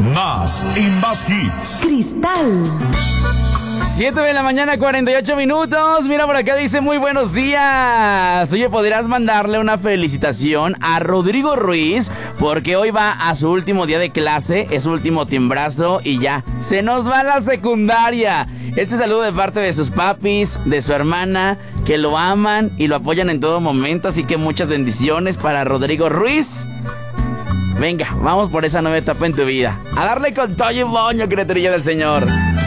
Más y más hits. Cristal. 7 de la mañana, 48 minutos. Mira, por acá dice muy buenos días. Oye, ¿podrías mandarle una felicitación a Rodrigo Ruiz? Porque hoy va a su último día de clase, es su último timbrazo y ya, se nos va a la secundaria. Este saludo de parte de sus papis, de su hermana, que lo aman y lo apoyan en todo momento. Así que muchas bendiciones para Rodrigo Ruiz. Venga, vamos por esa nueva etapa en tu vida. A darle con todo y moño, criaturilla del Señor.